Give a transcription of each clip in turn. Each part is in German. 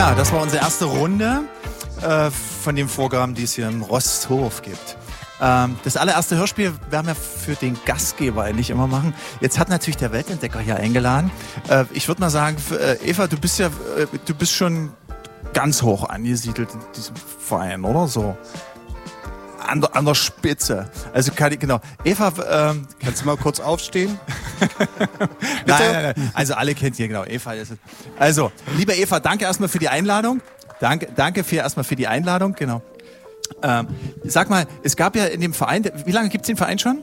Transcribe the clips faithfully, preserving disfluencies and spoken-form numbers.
Ja, das war unsere erste Runde äh, von dem Programm, die es hier im Rosthof gibt. Ähm, das allererste Hörspiel werden wir für den Gastgeber eigentlich immer machen. Jetzt hat natürlich der Weltentdecker hier eingeladen. Äh, ich würde mal sagen, für, äh, Eva, du bist ja, äh, du bist schon ganz hoch angesiedelt in diesem Verein, oder so? An der, an der Spitze. Also kann ich, genau. Eva, ähm, kannst du mal kurz aufstehen? nein, nein, nein. Also alle kennt hier, genau. Eva ist es. Also, liebe Eva, danke erstmal für die Einladung. Danke, danke für erstmal für die Einladung, genau. Ähm, sag mal, es gab ja in dem Verein, wie lange gibt es den Verein schon?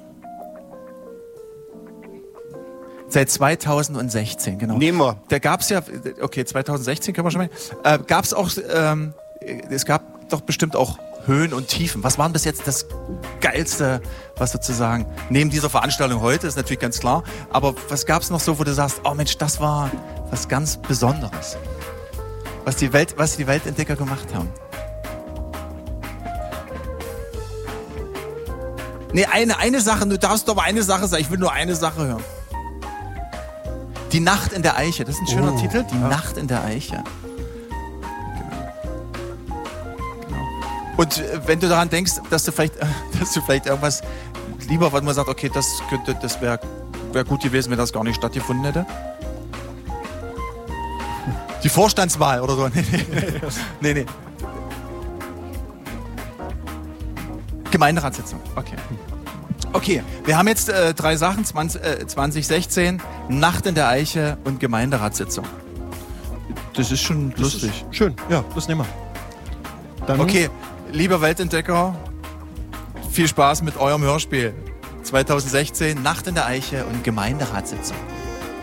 Seit zweitausendsechzehn, genau. Nehmen wir. Da gab es ja, okay, zweitausendsechzehn können wir schon mal, äh, gab es auch, ähm, es gab doch bestimmt auch Höhen und Tiefen. Was war denn bis jetzt das Geilste, was sozusagen, neben dieser Veranstaltung heute, ist natürlich ganz klar, aber was gab es noch so, wo du sagst, oh Mensch, das war was ganz Besonderes, was die Welt, was die Weltentdecker gemacht haben? Nee, eine, eine Sache, du darfst aber eine Sache sagen, ich will nur eine Sache hören. Die Nacht in der Eiche, das ist ein schöner oh, Titel, Die ja. Nacht in der Eiche. Und wenn du daran denkst, dass du vielleicht, dass du vielleicht irgendwas lieber, was man sagt, okay, das könnte, das wäre wär gut gewesen, wenn das gar nicht stattgefunden hätte. Die Vorstandswahl oder so. Nee, nee. nee, nee. Gemeinderatssitzung. Okay. Okay, wir haben jetzt äh, drei Sachen, zwanzig, äh, zwanzig sechzehn, Nacht in der Eiche und Gemeinderatssitzung. Das ist schon das lustig. Ist schön, ja, das nehmen wir. Dann okay. Lieber Weltentdecker, viel Spaß mit eurem Hörspiel. zweitausendsechzehn, Nacht in der Eiche und Gemeinderatssitzung.